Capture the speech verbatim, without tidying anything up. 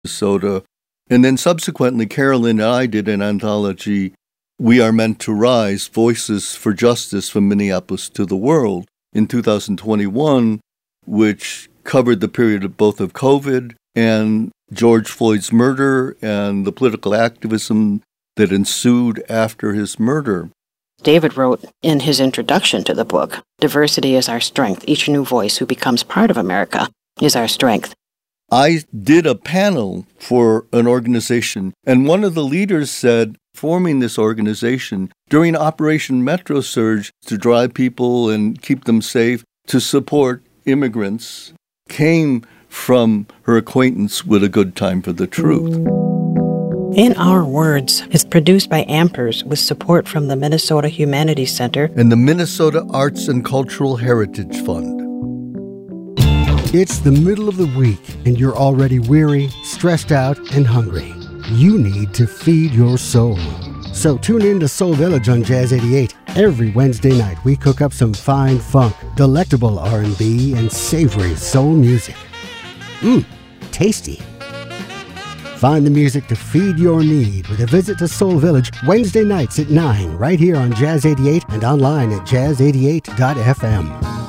Minnesota. And then subsequently, Carolyn and I did an anthology, We Are Meant to Rise, Voices for Justice from Minneapolis to the World, in two thousand twenty-one, which covered the period of both of COVID and George Floyd's murder and the political activism that ensued after his murder. David wrote in his introduction to the book, "Diversity is our strength. Each new voice who becomes part of America is our strength." I did a panel for an organization, and one of the leaders said, forming this organization during Operation Metro Surge to drive people and keep them safe, to support immigrants, came from her acquaintance with A Good Time for the Truth. In Our Words is produced by Ampers with support from the Minnesota Humanities Center and the Minnesota Arts and Cultural Heritage Fund. It's the middle of the week, and you're already weary, stressed out, and hungry. You need to feed your soul. So tune in to Soul Village on Jazz eighty-eight. Every Wednesday night, we cook up some fine funk, delectable R and B, and savory soul music. Mmm, tasty. Find the music to feed your need with a visit to Soul Village Wednesday nights at nine, right here on Jazz eighty-eight and online at jazz eighty-eight dot f m.